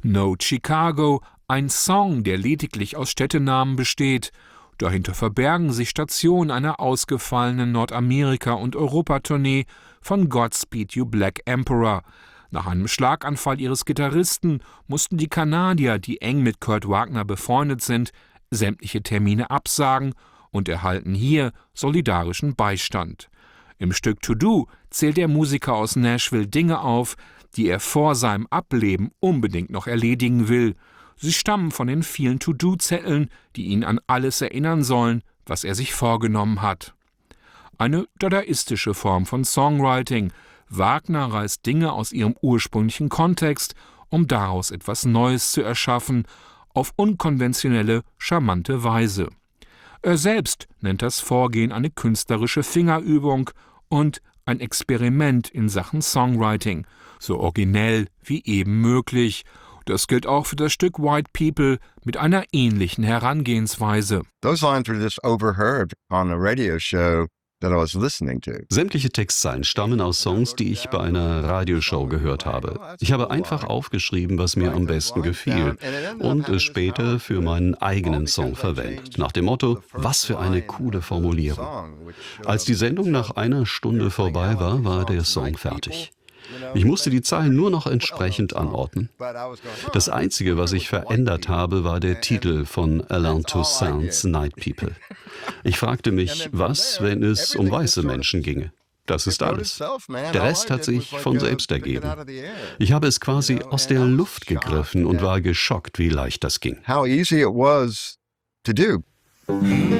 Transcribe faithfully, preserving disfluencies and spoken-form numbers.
Note Chicago, ein Song, der lediglich aus Städtenamen besteht. Dahinter verbergen sich Stationen einer ausgefallenen Nordamerika- und Europatournee von Godspeed You Black Emperor. Nach einem Schlaganfall ihres Gitarristen mussten die Kanadier, die eng mit Kurt Wagner befreundet sind, sämtliche Termine absagen und erhalten hier solidarischen Beistand. Im Stück To Do zählt der Musiker aus Nashville Dinge auf, die er vor seinem Ableben unbedingt noch erledigen will. Sie stammen von den vielen To-Do-Zetteln, die ihn an alles erinnern sollen, was er sich vorgenommen hat. Eine dadaistische Form von Songwriting. Wagner reißt Dinge aus ihrem ursprünglichen Kontext, um daraus etwas Neues zu erschaffen, auf unkonventionelle, charmante Weise. Er selbst nennt das Vorgehen eine künstlerische Fingerübung und ein Experiment in Sachen Songwriting, so originell wie eben möglich. Das gilt auch für das Stück White People mit einer ähnlichen Herangehensweise. Those lines were just overheard on a radio show that I was listening to. Sämtliche Textzeilen stammen aus Songs, die ich bei einer Radioshow gehört habe. Ich habe einfach aufgeschrieben, was mir am besten gefiel und es später für meinen eigenen Song verwendet. Nach dem Motto, was für eine coole Formulierung. Als die Sendung nach einer Stunde vorbei war, war der Song fertig. Ich musste die Zeilen nur noch entsprechend anordnen. Das Einzige, was ich verändert habe, war der Titel von Alain Toussaint's Night People. Ich fragte mich, was, wenn es um weiße Menschen ginge? Das ist alles. Der Rest hat sich von selbst ergeben. Ich habe es quasi aus der Luft gegriffen und war geschockt, wie leicht das ging. How easy it was to do.